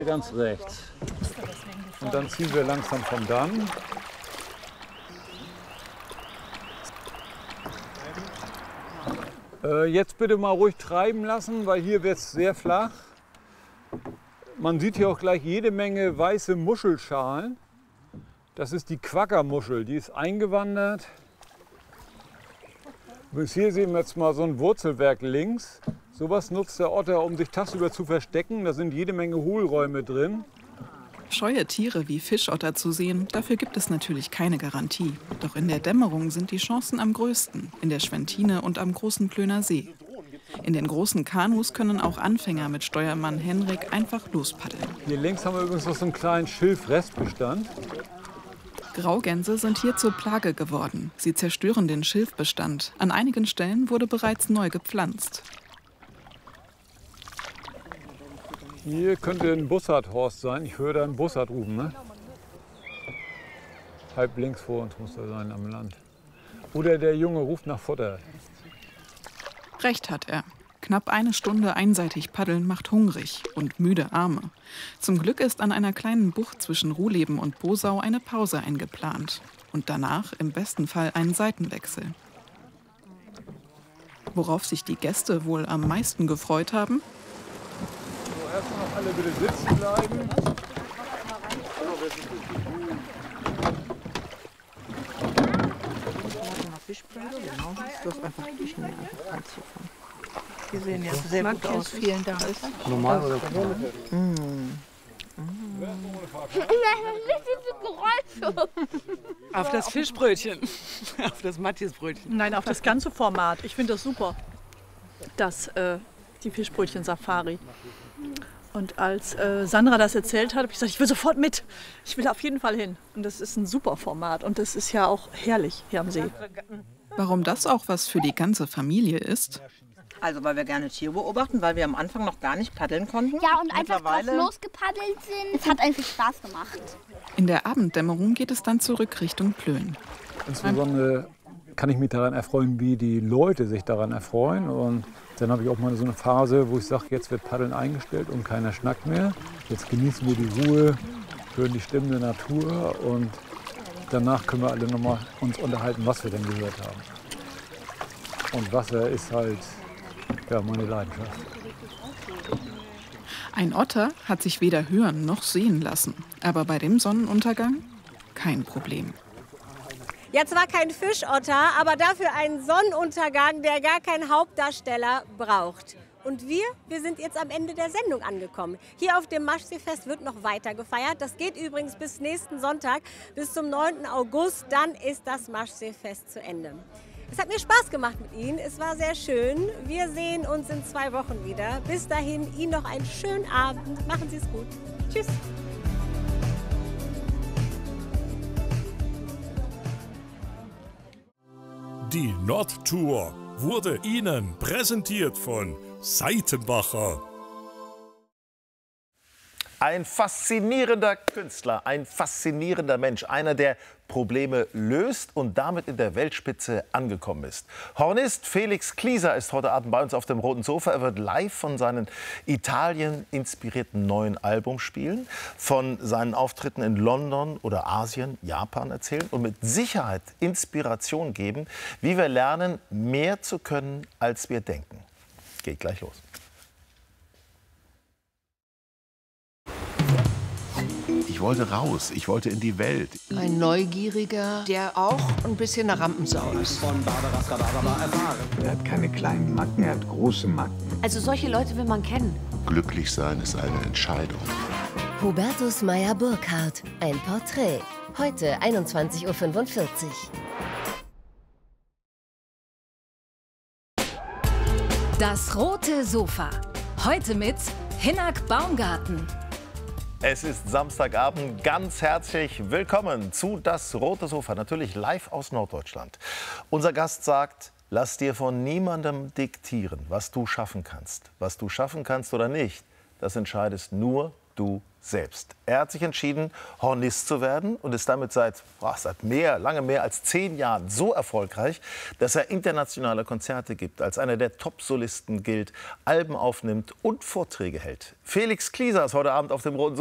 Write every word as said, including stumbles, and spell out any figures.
Ganz rechts. Und dann ziehen wir langsam von dann. Äh, jetzt bitte mal ruhig treiben lassen, weil hier wird es sehr flach. Man sieht hier auch gleich jede Menge weiße Muschelschalen. Das ist die Quaggermuschel, die ist eingewandert. Bis hier sehen wir jetzt mal so ein Wurzelwerk links. Sowas nutzt der Otter, um sich tagsüber zu verstecken. Da sind jede Menge Hohlräume drin. Scheue Tiere wie Fischotter zu sehen, dafür gibt es natürlich keine Garantie. Doch in der Dämmerung sind die Chancen am größten, in der Schwentine und am Großen Plöner See. In den großen Kanus können auch Anfänger mit Steuermann Henrik einfach lospaddeln. Hier links haben wir übrigens noch so einen kleinen Schilfrestbestand. Graugänse sind hier zur Plage geworden. Sie zerstören den Schilfbestand. An einigen Stellen wurde bereits neu gepflanzt. Hier könnte ein Bussardhorst sein. Ich höre da einen Bussard rufen, ne? Halb links vor uns muss er sein am Land. Oder der Junge ruft nach Futter. Recht hat er. Knapp eine Stunde einseitig paddeln macht hungrig und müde Arme. Zum Glück ist an einer kleinen Bucht zwischen Ruhleben und Bosau eine Pause eingeplant. Und danach im besten Fall ein Seitenwechsel. Worauf sich die Gäste wohl am meisten gefreut haben? So, erstmal noch alle bitte sitzen bleiben. Die sehen jetzt sehr gut aus. Vielen Dank. Normal oder Mm. Auf das Fischbrötchen, auf das Matthiasbrötchen. Nein, auf das ganze Format. Ich finde das super, das, äh, die Fischbrötchen-Safari. Und als äh, Sandra das erzählt hat, habe ich gesagt, ich will sofort mit. Ich will auf jeden Fall hin. Und das ist ein super Format. Und das ist ja auch herrlich hier am See. Warum das auch was für die ganze Familie ist? Also weil wir gerne Tiere beobachten, weil wir am Anfang noch gar nicht paddeln konnten. Ja, und einfach drauf losgepaddelt sind. Es hat einfach Spaß gemacht. In der Abenddämmerung geht es dann zurück Richtung Plön. Insbesondere kann ich mich daran erfreuen, wie die Leute sich daran erfreuen. Und dann habe ich auch mal so eine Phase, wo ich sage, jetzt wird Paddeln eingestellt und keiner schnackt mehr. Jetzt genießen wir die Ruhe, hören die Stimmen der Natur und danach können wir alle noch mal uns unterhalten, was wir denn gehört haben. Und Wasser ist halt ja, meine Leidenschaft. Ein Otter hat sich weder hören noch sehen lassen. Aber bei dem Sonnenuntergang kein Problem. Ja, zwar kein Fischotter, aber dafür ein Sonnenuntergang, der gar keinen Hauptdarsteller braucht. Und wir, wir sind jetzt am Ende der Sendung angekommen. Hier auf dem Maschseefest wird noch weiter gefeiert. Das geht übrigens bis nächsten Sonntag, bis zum neunten August. Dann ist das Maschseefest zu Ende. Es hat mir Spaß gemacht mit Ihnen. Es war sehr schön. Wir sehen uns in zwei Wochen wieder. Bis dahin, Ihnen noch einen schönen Abend. Machen Sie es gut. Tschüss. Die Nordtour wurde Ihnen präsentiert von Seitenbacher. Ein faszinierender Künstler, ein faszinierender Mensch, einer, der Probleme löst und damit in der Weltspitze angekommen ist. Hornist Felix Klieser ist heute Abend bei uns auf dem roten Sofa. Er wird live von seinem Italien-inspirierten neuen Album spielen, von seinen Auftritten in London oder Asien, Japan erzählen und mit Sicherheit Inspiration geben, wie wir lernen, mehr zu können, als wir denken. Geht gleich los. Ich wollte raus, ich wollte in die Welt. Ein Neugieriger, der auch ein bisschen eine Rampensau ist. Er hat keine kleinen Macken, er hat große Macken. Also solche Leute will man kennen. Glücklich sein ist eine Entscheidung. Hubertus Meyer-Burkhardt, ein Porträt. Heute einundzwanzig Uhr fünfundvierzig. Das rote Sofa. Heute mit Hinnerk Baumgarten. Es ist Samstagabend. Ganz herzlich willkommen zu Das rote Sofa. Natürlich live aus Norddeutschland. Unser Gast sagt, lass dir von niemandem diktieren, was du schaffen kannst. Was du schaffen kannst oder nicht, das entscheidest nur du selbst. Er hat sich entschieden, Hornist zu werden und ist damit seit, oh, seit mehr, lange mehr als zehn Jahren so erfolgreich, dass er internationale Konzerte gibt, als einer der Top-Solisten gilt, Alben aufnimmt und Vorträge hält. Felix Klieser ist heute Abend auf dem Roten Sofa.